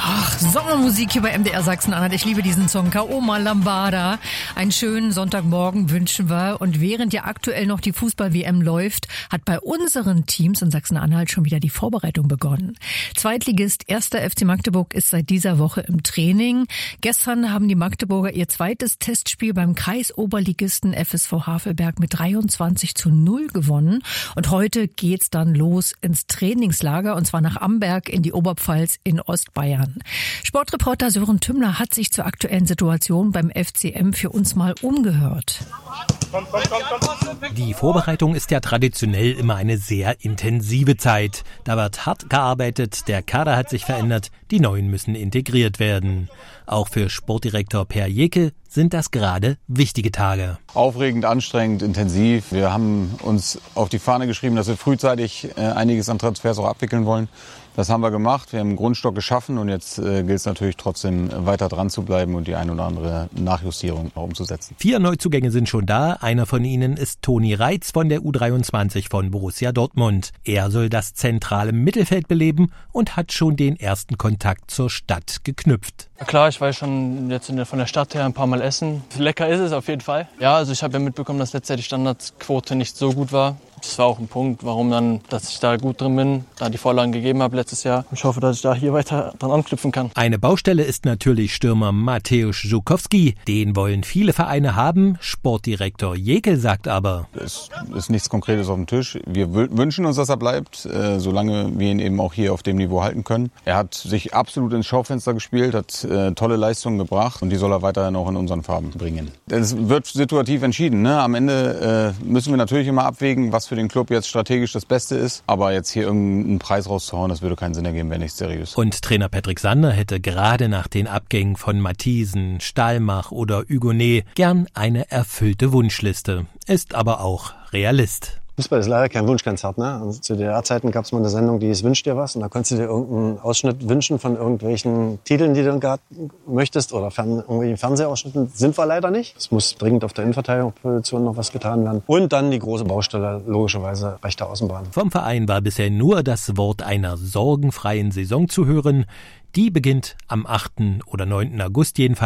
Ach, Sommermusik hier bei MDR Sachsen-Anhalt. Ich liebe diesen Song. Kaoma Lambada. Einen schönen Sonntagmorgen wünschen wir. Und während ja aktuell noch die Fußball-WM läuft, hat bei unseren Teams in Sachsen-Anhalt schon wieder die Vorbereitung begonnen. Zweitligist 1. FC Magdeburg ist seit dieser Woche im Training. Gestern haben die Magdeburger ihr zweites Testspiel beim Kreisoberligisten FSV Havelberg mit 23:0 gewonnen. Und heute geht's dann los ins Trainingslager, und zwar nach Amberg in die Oberpfalz in Ostbayern. Sportreporter Sören Tümmler hat sich zur aktuellen Situation beim FCM für uns mal umgehört. Die Vorbereitung ist ja traditionell immer eine sehr intensive Zeit. Da wird hart gearbeitet, der Kader hat sich verändert, die Neuen müssen integriert werden. Auch für Sportdirektor Per Jekel sind das gerade wichtige Tage. Aufregend, anstrengend, intensiv. Wir haben uns auf die Fahne geschrieben, dass wir frühzeitig einiges an Transfers auch abwickeln wollen. Das haben wir gemacht. Wir haben einen Grundstock geschaffen und jetzt gilt es natürlich trotzdem weiter dran zu bleiben und die ein oder andere Nachjustierung auch umzusetzen. 4 Neuzugänge sind schon da. Einer von ihnen ist Toni Reitz von der U23 von Borussia Dortmund. Er soll das zentrale Mittelfeld beleben und hat schon den ersten Kontakt zur Stadt geknüpft. Klar, ich war schon jetzt von der Stadt her ein paar Mal essen. Lecker ist es auf jeden Fall. Ja, also ich habe ja mitbekommen, dass letztes Jahr die Standardquote nicht so gut war. Das war auch ein Punkt, warum dann, dass ich da gut drin bin, da die Vorlagen gegeben habe letztes Jahr. Ich hoffe, dass ich da hier weiter dran anknüpfen kann. Eine Baustelle ist natürlich Stürmer Mateusz Żukowski. Den wollen viele Vereine haben. Sportdirektor Jekel sagt aber: Es ist nichts Konkretes auf dem Tisch. Wir wünschen uns, dass er bleibt, solange wir ihn eben auch hier auf dem Niveau halten können. Er hat sich absolut ins Schaufenster gespielt, hat tolle Leistungen gebracht und die soll er weiterhin auch in unseren Farben bringen. Es wird situativ entschieden, ne? Am Ende müssen wir natürlich immer abwägen, was für den Club jetzt strategisch das Beste ist. Aber jetzt hier irgendeinen Preis rauszuhauen, das würde keinen Sinn ergeben, wäre nicht seriös. Und Trainer Patrick Sander hätte gerade nach den Abgängen von Matthiesen, Stahlmach oder Hugonet gern eine erfüllte Wunschliste. Ist aber auch Realist. Fußball ist leider kein Wunschkonzert, ne? Also zu DDR-Zeiten gab es mal eine Sendung, die hieß Wünsch dir was, und da konntest du dir irgendeinen Ausschnitt wünschen von irgendwelchen Titeln, die du gerade möchtest, oder irgendwelchen Fernsehausschnitten. Sind wir leider nicht. Es muss dringend auf der Innenverteidigungsposition noch was getan werden. Und dann die große Baustelle, logischerweise rechte Außenbahn. Vom Verein war bisher nur das Wort einer sorgenfreien Saison zu hören. Die beginnt am 8. oder 9. August jedenfalls.